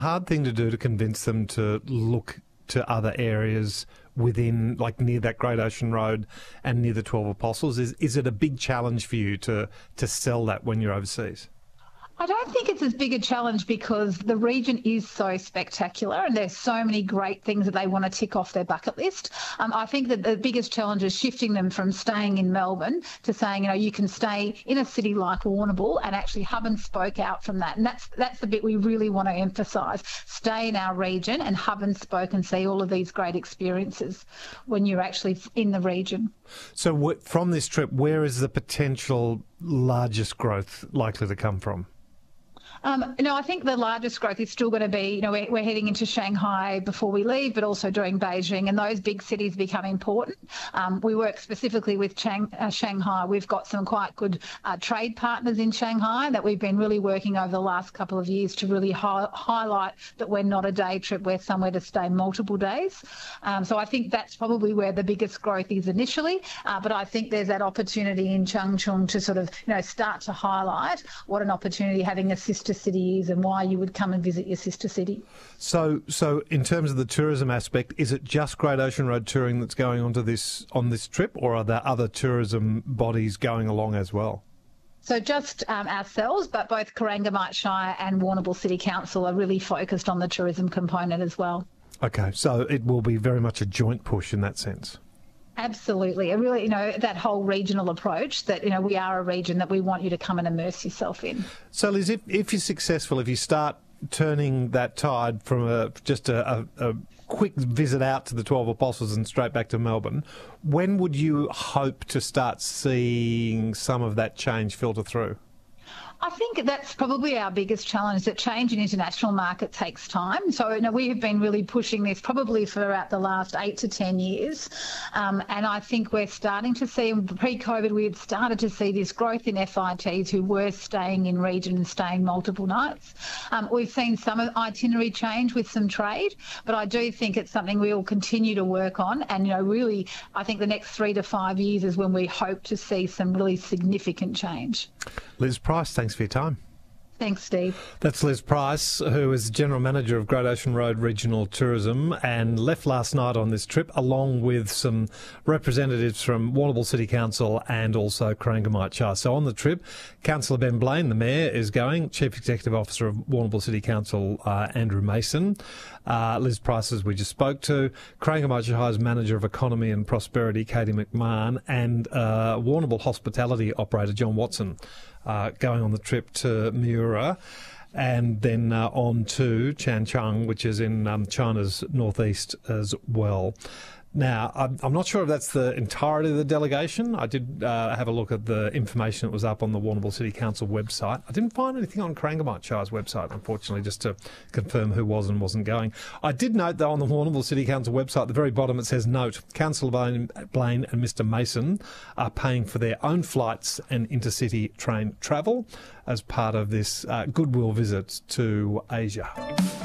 Hard thing to do to convince them to look to other areas within, like near that Great Ocean Road and near the 12 Apostles? Is it a big challenge for you to sell that when you're overseas? I don't think it's as big a challenge because the region is so spectacular and there's so many great things that they want to tick off their bucket list. I think that the biggest challenge is shifting them from staying in Melbourne to saying, you can stay in a city like Warrnambool and actually hub and spoke out from that. And that's the bit we really want to emphasise. Stay in our region and hub and spoke and see all of these great experiences when you're actually in the region. So from this trip, where is the potential largest growth likely to come from? I think the largest growth is still going to be, we're heading into Shanghai before we leave, but also doing Beijing, and those big cities become important. We work specifically with Shanghai. We've got some quite good trade partners in Shanghai that we've been really working over the last couple of years to really highlight that we're not a day trip, we're somewhere to stay multiple days. So I think that's probably where the biggest growth is initially, but I think there's that opportunity in Changchun to sort of, start to highlight what an opportunity having a sister city is and why you would come and visit your sister city. So in terms of the tourism aspect, is it just Great Ocean Road touring that's going on this trip, or are there other tourism bodies going along as well? So just ourselves, but both Corangamite Shire and Warrnambool City Council are really focused on the tourism component as well. Okay, so it will be very much a joint push in that sense. Absolutely. Really, that whole regional approach that, we are a region that we want you to come and immerse yourself in. So, Liz, if you're successful, if you start turning that tide from just a quick visit out to the 12 Apostles and straight back to Melbourne, when would you hope to start seeing some of that change filter through? I think that's probably our biggest challenge, that change in international market takes time. So we have been really pushing this probably for about the last 8 to 10 years. And I think we're starting to see, pre-COVID, we had started to see this growth in FITs who were staying in region and staying multiple nights. We've seen some itinerary change with some trade, but I do think it's something we will continue to work on. And, really, I think the next 3 to 5 years is when we hope to see some really significant change. Liz Price, thanks for your time. Thanks, Steve. That's Liz Price, who is General Manager of Great Ocean Road Regional Tourism and left last night on this trip, along with some representatives from Warrnambool City Council and also Corangamite Shire. So on the trip, Councillor Ben Blaine, the Mayor, is going, Chief Executive Officer of Warrnambool City Council, Andrew Mason, Liz Price, as we just spoke to, Corangamite Shire's Manager of Economy and Prosperity, Katie McMahon, and Warrnambool Hospitality Operator, John Watson, going on the trip to Miura and then on to Changchun, which is in China's northeast as well. Now, I'm not sure if that's the entirety of the delegation. I did have a look at the information that was up on the Warrnambool City Council website. I didn't find anything on Corangamite Shire's website, unfortunately, just to confirm who was and wasn't going. I did note, though, on the Warrnambool City Council website, at the very bottom it says, note, Councillor Blaine and Mr Mason are paying for their own flights and intercity train travel as part of this goodwill visit to Asia.